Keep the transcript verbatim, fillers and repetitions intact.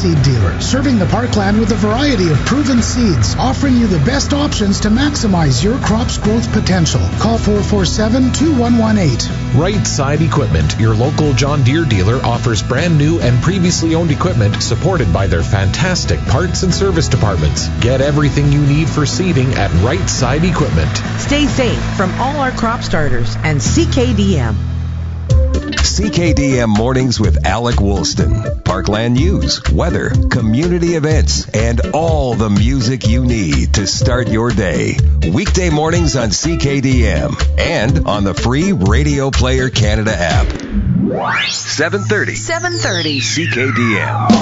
seed dealer, serving the Parkland with a variety of proven seeds, offering you the best options to maximize your crop's growth potential. Call four four seven, two one one eight. Right Side Equipment, your local John Deere dealer, offers brand new and previously owned equipment supported by their fantastic parts and service departments. Get everything you need for seeding at Right Side Equipment. Stay safe from all our crop starters and C K D M. C K D M Mornings with Alec Woolston. Parkland news, weather, community events, and all the music you need to start your day. Weekday mornings on C K D M and on the free Radio Player Canada app. seven thirty. seven thirty. C K D M.